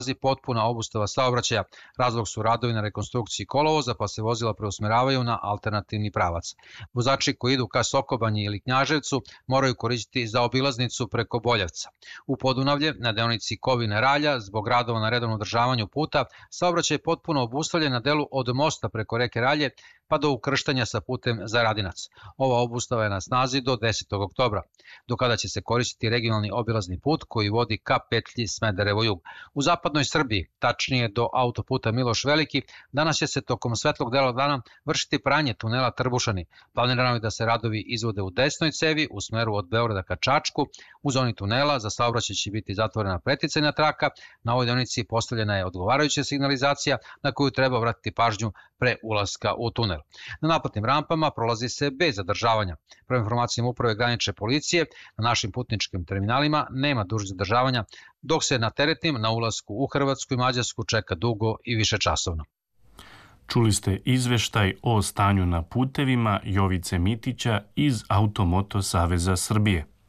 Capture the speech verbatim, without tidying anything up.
potpuna obustava saobraćaja. Razlog su radovi na rekonstrukciji kolovoza, pa se vozila preusmeravaju na alternativni pravac. Vozači koji idu ka Sokobanji ili Knjaževcu moraju koristiti zaobilaznicu preko Boljevca. U Podunavlje, na deonici Kovine-Ralja, zbog radova na redovnom održavanju puta, saobraćaj je potpuno obustavljen na delu od mosta preko reke Ralje pa do ukrštanja sa putem za Radinac. Ova obustava je na snazi do desetog oktobra, do kada će se koristiti regionalni obilazni put koji vodi ka petlji Smederevo-jug. U zapadnoj Srbiji, tačnije do autoputa Miloš Veliki, danas će se tokom svetlog dela dana vršiti pranje tunela Trbušani. Planirano je da se radovi izvode u desnoj cevi u smeru od Beograda ka Čačku. U zoni tunela za saobraćaj će biti zatvorena preticajna traka. Na ovoj deonici postavljena je odgovarajuća signalizacija na koju treba vratiti pažnju pre ulaska u tunel. Na naplatnim rampama prolazi se bez zadržavanja. Prema informacijama Uprave granične policije, na našim putničkim terminalima nema dužih zadržavanja, dok se na teretnim na ulasku u Hrvatsku i Mađarsku čeka dugo i višečasovno. Čuli ste izveštaj o stanju na putevima Jovice Mitića iz Automoto Saveza Srbije.